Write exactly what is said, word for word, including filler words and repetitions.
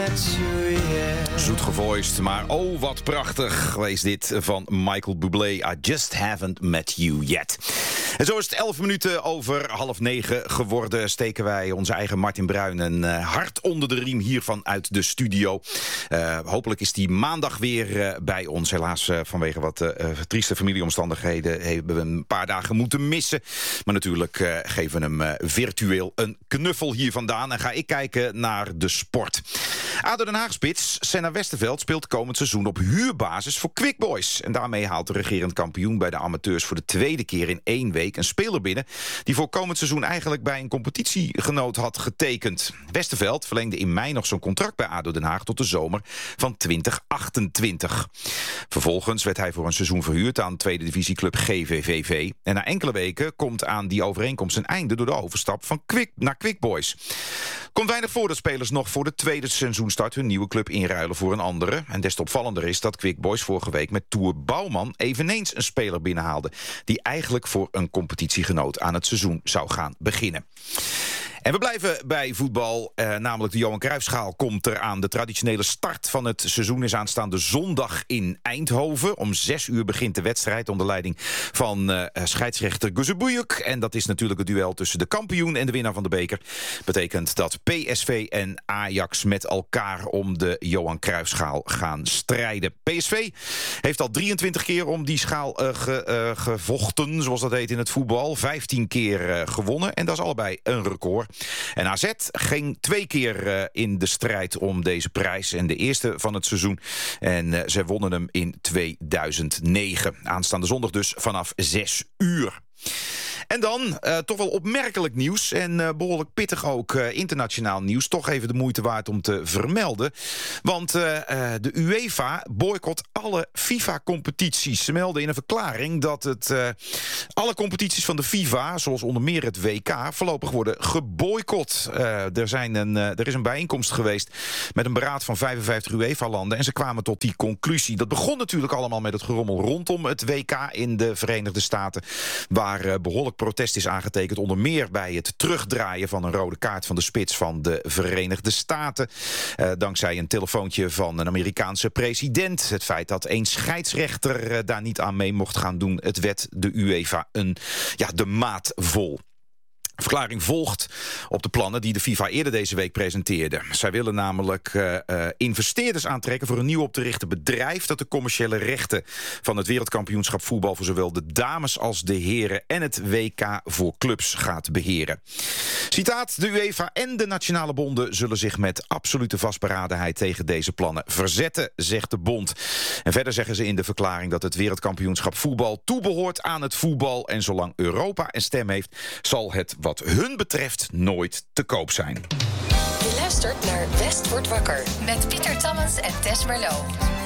met you yet. Zoet gevoiced, maar oh wat prachtig. Lees dit van Michael Bublé. I just haven't met you yet. En zo is het elf minuten over half negen geworden. Steken wij onze eigen Martin Bruin een uh, hart onder de riem hier vanuit de studio. Uh, hopelijk is die maandag weer uh, bij ons. Helaas uh, vanwege wat uh, trieste familieomstandigheden hebben we een paar dagen moeten missen. Maar natuurlijk uh, geven we hem uh, virtueel een knuffel hier vandaan. En ga ik kijken naar de sport. A D O Den Haag-spits Senna Westerveld speelt komend seizoen op huurbasis voor Quick Boys. En daarmee haalt de regerend kampioen bij de amateurs voor de tweede keer in één week een speler binnen die voor komend seizoen eigenlijk bij een competitiegenoot had getekend. Westerveld verlengde in mei nog zijn contract bij A D O Den Haag tot de zomer van twintig achtentwintig. Vervolgens werd hij voor een seizoen verhuurd aan tweede divisieclub G V V V. En na enkele weken komt aan die overeenkomst een einde door de overstap van Quick naar Quick Boys. Komt weinig voor dat spelers nog voor de tweede seizoenstart hun nieuwe club inruilen voor een andere. En des te opvallender is dat Quick Boys vorige week met Tour Bouwman eveneens een speler binnenhaalde die eigenlijk voor een competitiegenoot aan het seizoen zou gaan beginnen. En we blijven bij voetbal, eh, namelijk de Johan Cruijffschaal komt eraan. De traditionele start van het seizoen is aanstaande zondag in Eindhoven. Om zes uur begint de wedstrijd onder leiding van uh, scheidsrechter Guzebuyuk. En dat is natuurlijk het duel tussen de kampioen en de winnaar van de beker. Betekent dat P S V en Ajax met elkaar om de Johan Cruijffschaal gaan strijden. P S V heeft al drieëntwintig keer om die schaal uh, ge, uh, gevochten, zoals dat heet in het voetbal. vijftien keer uh, gewonnen en dat is allebei een record. En A Z ging twee keer uh, in de strijd om deze prijs. En de eerste van het seizoen. En uh, ze wonnen hem in tweeduizend negen. Aanstaande zondag dus vanaf zes uur. En dan uh, toch wel opmerkelijk nieuws en uh, behoorlijk pittig ook uh, internationaal nieuws. Toch even de moeite waard om te vermelden. Want uh, uh, de UEFA boycott alle FIFA-competities. Ze melden in een verklaring dat het, uh, alle competities van de FIFA, zoals onder meer het W K, voorlopig worden geboycott. Uh, er, zijn een, uh, er is een bijeenkomst geweest met een beraad van vijfenvijftig UEFA-landen. En ze kwamen tot die conclusie. Dat begon natuurlijk allemaal met het gerommel rondom het W K in de Verenigde Staten. Waar uh, behoorlijk protest is aangetekend, onder meer bij het terugdraaien van een rode kaart van de spits van de Verenigde Staten. Uh, dankzij een telefoontje van een Amerikaanse president. Het feit dat één scheidsrechter uh, daar niet aan mee mocht gaan doen. Het werd de UEFA een, ja, de maat vol. De verklaring volgt op de plannen die de FIFA eerder deze week presenteerde. Zij willen namelijk uh, uh, investeerders aantrekken voor een nieuw op te richten bedrijf dat de commerciële rechten van het wereldkampioenschap voetbal voor zowel de dames als de heren en het W K voor clubs gaat beheren. Citaat: de UEFA en de nationale bonden zullen zich met absolute vastberadenheid tegen deze plannen verzetten, zegt de bond. En verder zeggen ze in de verklaring dat het wereldkampioenschap voetbal toebehoort aan het voetbal en zolang Europa een stem heeft, zal het wat hun betreft nooit te koop zijn. Je luistert naar West wordt wakker met Pieter Tammens en Tess Merlot.